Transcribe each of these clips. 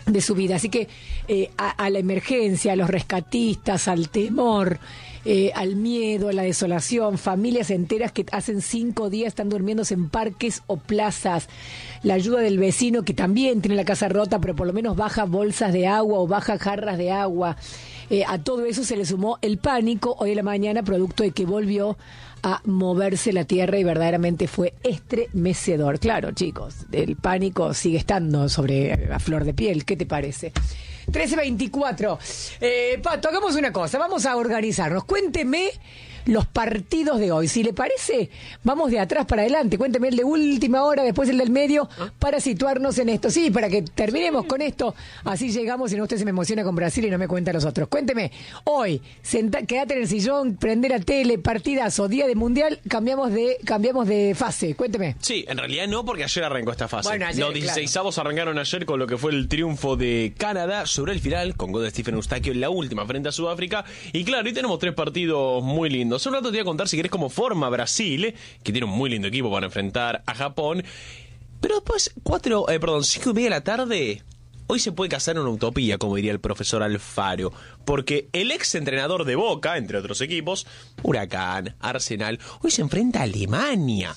de su vida. Así que a la emergencia, a los rescatistas, al temor, al miedo, a la desolación, familias enteras que hacen 5 días están durmiéndose en parques o plazas, la ayuda del vecino que también tiene la casa rota, pero por lo menos baja bolsas de agua o baja jarras de agua. A todo eso se le sumó el pánico hoy en la mañana, producto de que volvió a moverse la tierra y verdaderamente fue estremecedor. Claro, chicos, el pánico sigue estando a flor de piel. ¿Qué te parece? 13:24. Pato, hagamos una cosa, vamos a organizarnos. Cuénteme los partidos de hoy. Si le parece, vamos de atrás para adelante. Cuénteme el de última hora, después el del medio, para situarnos en esto. Sí, para que terminemos con esto. Así llegamos y no usted se me emociona con Brasil y no me cuenta los otros. Cuénteme, hoy, quédate en el sillón, prender la tele, partidazo, día de mundial, cambiamos de fase. Cuénteme. Sí, en realidad no, porque ayer arrancó esta fase. Bueno, ayer, los 16avos arrancaron ayer con lo que fue el triunfo de Canadá sobre el final, con gol de Stephen Eustaquio en la última frente a Sudáfrica. Y claro, hoy tenemos 3 partidos muy lindos. Hace un rato te voy a contar, si querés, cómo forma Brasil, que tiene un muy lindo equipo para enfrentar a Japón. Pero después, 5:30 de la tarde, hoy se puede casar una utopía, como diría el profesor Alfaro. Porque el ex entrenador de Boca, entre otros equipos, Huracán, Arsenal, hoy se enfrenta a Alemania.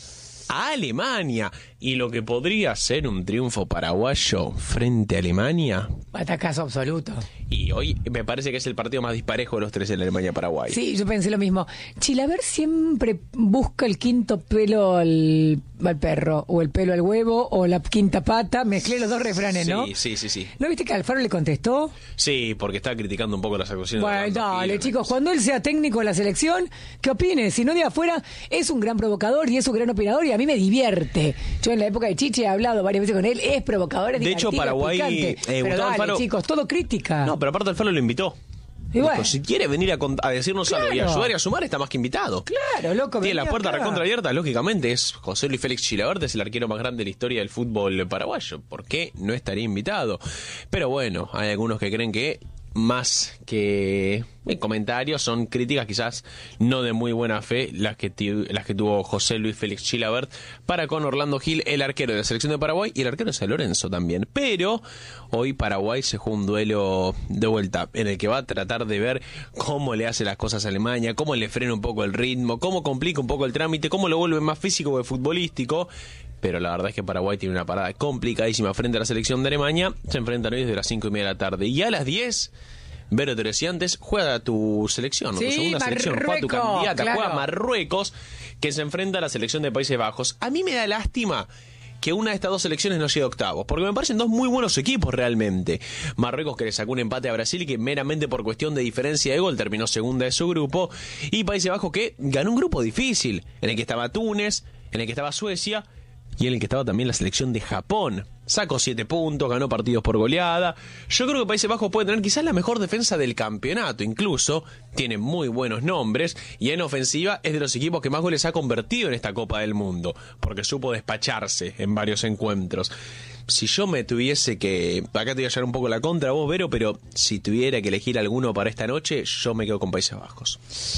Y lo que podría ser un triunfo paraguayo frente a Alemania. Batacazo absoluto. Y hoy me parece que es el partido más disparejo de los 3 en Alemania-Paraguay. Sí, yo pensé lo mismo. Chilaver siempre busca el quinto pelo al perro, o el pelo al huevo, o la quinta pata. Mezclé los 2 refranes, ¿no? Sí. ¿No viste que Alfaro le contestó? Sí, porque estaba criticando un poco las actuaciones. Bueno, dale, chicos, cuando él sea técnico de la selección, ¿qué opine? Si no, de afuera, es un gran provocador y es un gran opinador y a mí me divierte. Yo en la época de Chiche he hablado varias veces con él, es provocador, es de hecho, Paraguay, pero dale, Alfaro, chicos, todo crítica. No, pero aparte Alfaro lo invitó. Y bueno, dijo, si quiere venir a decirnos algo y ayudar y a sumar, está más que invitado. Claro, loco. Tiene la puerta recontra abierta, lógicamente. Es José Luis Félix Chilavert, es el arquero más grande de la historia del fútbol paraguayo. ¿Por qué no estaría invitado? Pero bueno, hay algunos que creen que más que comentarios son críticas quizás no de muy buena fe las que tuvo José Luis Félix Chilavert para con Orlando Gil, el arquero de la selección de Paraguay, y el arquero de San Lorenzo también. Pero hoy Paraguay se jugó un duelo de vuelta en el que va a tratar de ver cómo le hace las cosas a Alemania, cómo le frena un poco el ritmo, cómo complica un poco el trámite, cómo lo vuelve más físico que futbolístico. Pero la verdad es que Paraguay tiene una parada complicadísima frente a la selección de Alemania. Se enfrentan hoy desde las 5:30 de la tarde. Y a las 10, Vero Teresiantes, juega tu selección, sí, tu segunda selección, juega tu candidata, claro. Juega Marruecos, que se enfrenta a la selección de Países Bajos. A mí me da lástima que una de estas 2 selecciones no llegue a octavos, porque me parecen 2 muy buenos equipos realmente. Marruecos, que le sacó un empate a Brasil y que meramente por cuestión de diferencia de gol terminó segunda de su grupo, y Países Bajos, que ganó un grupo difícil, en el que estaba Túnez, en el que estaba Suecia, y en el que estaba también la selección de Japón. Sacó 7 puntos, ganó partidos por goleada. Yo creo que Países Bajos puede tener quizás la mejor defensa del campeonato, incluso tiene muy buenos nombres, y en ofensiva es de los equipos que más goles ha convertido en esta Copa del Mundo, porque supo despacharse en varios encuentros. Si yo me tuviese que... Acá te voy a llevar un poco la contra vos, Vero, pero si tuviera que elegir alguno para esta noche, yo me quedo con Países Bajos.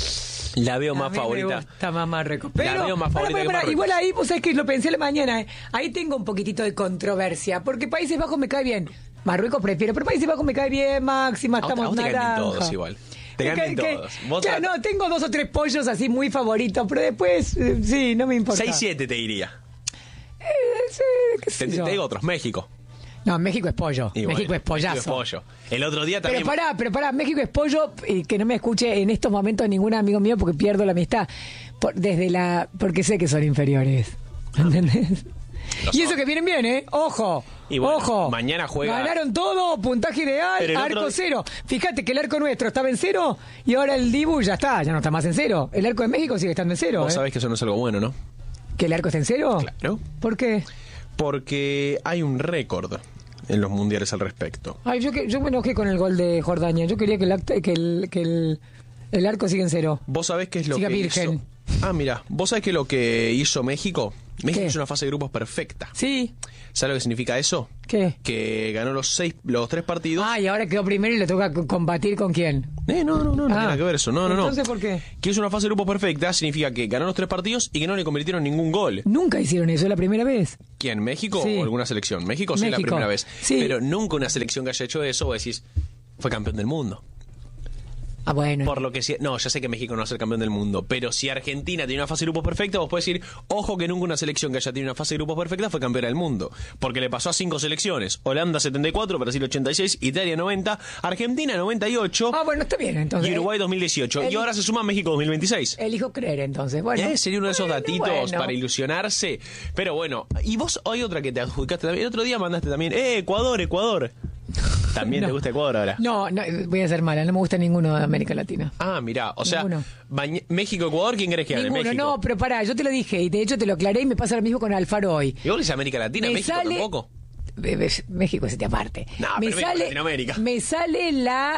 La veo más favorita. Está más Marruecos. Pero, la veo más favorita que Marruecos. Igual ahí, vos sabés que lo pensé la mañana. Ahí tengo un poquitito de controversia. Porque Países Bajos me cae bien. Marruecos prefiero, pero Países Bajos me cae bien, Máxima. Estamos te naranja. caen todos igual. Te caen todos. Ya, no, tengo 2 o 3 pollos así muy favoritos, pero después, sí, no me importa. 6-7 te diría. Sí, qué sé yo. Te digo otros, México. No, México es pollo. México es pollazo. México es pollo. El otro día también... Pero pará, México es pollo, y que no me escuche en estos momentos ningún amigo mío porque pierdo la amistad. Porque sé que son inferiores. ¿Entendés? Y eso que vienen bien, ¿eh? Ojo. Y bueno, ojo. Mañana juega... Ganaron todo, puntaje ideal, arco 0. Fíjate que el arco nuestro estaba en 0 y ahora el Dibu ya no está más en 0. El arco de México sigue estando en 0. Vos sabés que eso no es algo bueno, ¿no? ¿Que el arco está en 0? Claro. ¿Por qué? Porque hay un récord en los mundiales al respecto. Ay, yo me enojé con el gol de Jordania. Yo quería que el arco siga en 0. ¿Vos sabés qué es lo siga que virgen. hizo? Mira, ¿vos sabés qué es lo que hizo México? México ¿Qué? es una fase de grupos perfecta. Sí. ¿Sabés lo que significa eso? ¿Qué? ¿Qué? Que ganó los 3 partidos. Ah, y ahora quedó primero y le toca combatir con quién. No tiene nada que ver eso. No. Entonces, ¿por qué? Que es una fase de grupos perfecta, significa que ganó los 3 partidos y que no le convirtieron ningún gol. Nunca hicieron eso, es la primera vez. ¿Quién? ¿México Sí. o alguna selección? México sí es la primera vez. Sí. Pero nunca una selección que haya hecho eso, vos decís, fue campeón del mundo. Ah, bueno. Por lo que sí, no, ya sé que México no va a ser campeón del mundo, pero si Argentina tiene una fase de grupos perfecta, vos podés decir, ojo que nunca una selección que haya tenido una fase de grupos perfecta fue campeona del mundo, porque le pasó a 5 selecciones: Holanda 74, Brasil 86, Italia 90, Argentina 98. Ah, bueno, está bien, entonces. Y Uruguay 2018. Y ahora se suma México 2026. Elijo creer, entonces. Bueno. Sería uno de esos datitos para ilusionarse. Pero bueno, y vos hay otra que te adjudicaste también. El otro día mandaste también, Ecuador. ¿También te gusta Ecuador ahora? No, voy a ser mala, no me gusta ninguno de América Latina. Ah, mirá, o sea, Ninguno. México-Ecuador, ¿quién crees que gane? Ninguno, México. no, pero pará, yo te lo dije y de hecho te lo aclaré y me pasa lo mismo con Alfaro hoy. ¿Y vos dices América Latina? Me ¿México sale- tampoco? México es aparte. No, me pero México es Latinoamérica. Me sale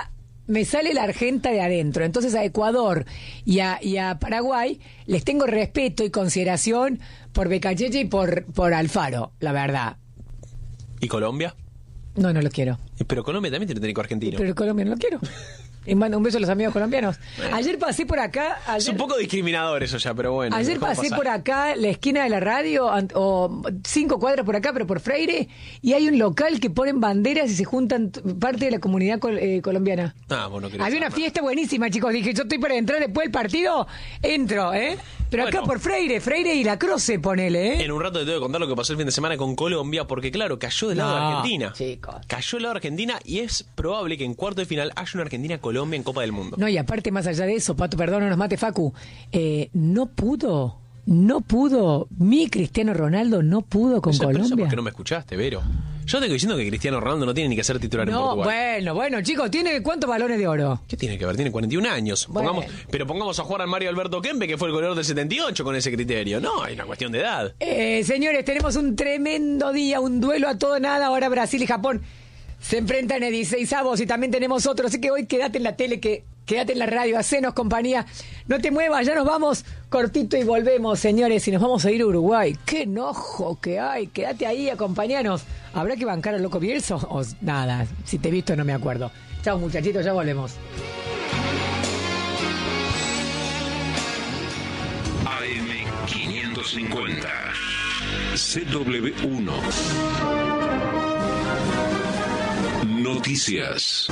la Argenta de adentro. Entonces a Ecuador y a Paraguay les tengo respeto y consideración por Becachese y por Alfaro, la verdad. ¿Y Colombia? No los quiero. Pero Colombia también tiene técnico argentino. Pero Colombia no lo quiero. Y mando un beso a los amigos colombianos. Ayer pasé por acá. Es un poco discriminador eso ya, pero bueno. Ayer pasé por acá, la esquina de la radio, o 5 cuadras por acá, pero por Freire, y hay un local que ponen banderas y se juntan parte de la comunidad colombiana. Ah, bueno, Había una fiesta buenísima, chicos. Dije, yo estoy para entrar después del partido, entro, ¿eh? Pero acá Bueno. por Freire y la Croce, ponele, ¿eh? En un rato te tengo que contar lo que pasó el fin de semana con Colombia, porque claro, cayó del lado de No, Argentina. chicos. Cayó del lado de Argentina y es probable que en cuarto de final haya una Argentina-Colombia en Copa del Mundo. No, y aparte, más allá de eso, Pato, perdón, no nos mate Facu, no pudo, mi Cristiano Ronaldo no pudo con Eso es Colombia. porque no me escuchaste, Vero. Yo te estoy diciendo que Cristiano Ronaldo no tiene ni que ser titular en No, Portugal. bueno, chicos, ¿tiene cuántos balones de oro? ¿Qué tiene que ver? Tiene 41 años. Bueno. Pongamos a jugar al Mario Alberto Kempe, que fue el goleador del 78 con ese criterio. No, hay una cuestión de edad. Señores, tenemos un tremendo día, un duelo a todo nada. Ahora Brasil y Japón se enfrentan en 16avos y también tenemos otro. Así que hoy quédate en la tele, quédate en la radio, hacenos compañía. No te muevas, ya nos vamos cortito y volvemos, señores. Y nos vamos a ir a Uruguay. ¡Qué enojo que hay! Quédate ahí, acompañanos. ¿Habrá que bancar al loco Bielsa o nada? Si te he visto no me acuerdo. Chao, muchachitos, ya volvemos. AM550 CW1 Noticias.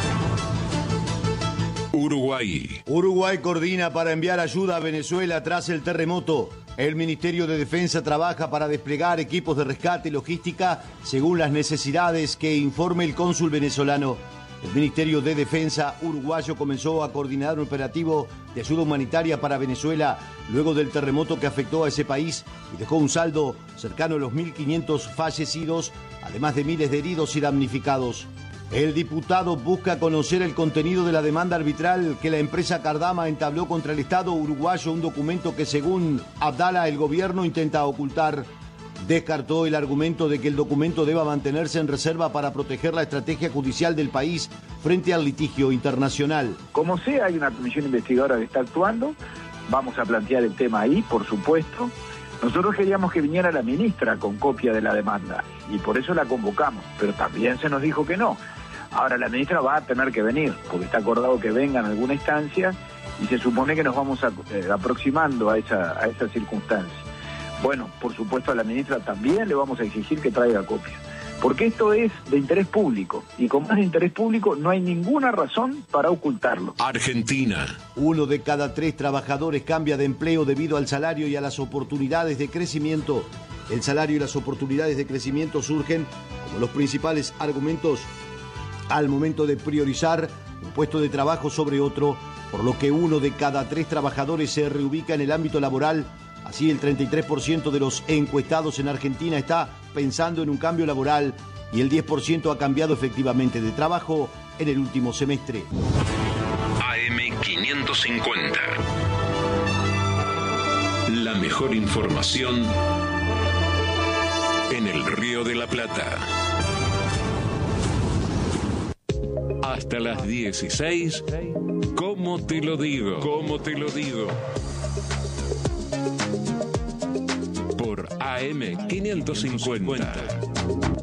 Uruguay coordina para enviar ayuda a Venezuela tras el terremoto. El Ministerio de Defensa trabaja para desplegar equipos de rescate y logística según las necesidades que informe el cónsul venezolano. El Ministerio de Defensa uruguayo comenzó a coordinar un operativo de ayuda humanitaria para Venezuela luego del terremoto que afectó a ese país y dejó un saldo cercano a los 1.500 fallecidos, además de miles de heridos y damnificados. El diputado busca conocer el contenido de la demanda arbitral que la empresa Cardama entabló contra el Estado uruguayo, un documento que según Abdala el gobierno intenta ocultar. Descartó el argumento de que el documento deba mantenerse en reserva para proteger la estrategia judicial del país frente al litigio internacional. Como sea, hay una comisión investigadora que está actuando, vamos a plantear el tema ahí, por supuesto. Nosotros queríamos que viniera la ministra con copia de la demanda y por eso la convocamos, pero también se nos dijo que no. Ahora la ministra va a tener que venir, porque está acordado que venga en alguna instancia y se supone que nos vamos aproximando a esa circunstancia. Bueno, por supuesto a la ministra también le vamos a exigir que traiga copia, porque esto es de interés público y como es de interés público no hay ninguna razón para ocultarlo. Argentina. 1 de cada 3 trabajadores cambia de empleo debido al salario y a las oportunidades de crecimiento. El salario y las oportunidades de crecimiento surgen como los principales argumentos al momento de priorizar un puesto de trabajo sobre otro, por lo que 1 de cada 3 trabajadores se reubica en el ámbito laboral. Así, el 33% de los encuestados en Argentina está pensando en un cambio laboral y el 10% ha cambiado efectivamente de trabajo en el último semestre. AM550. La mejor información en el Río de la Plata. Hasta las 16. ¿Cómo te lo digo? ¿Cómo te lo digo? Por AM550.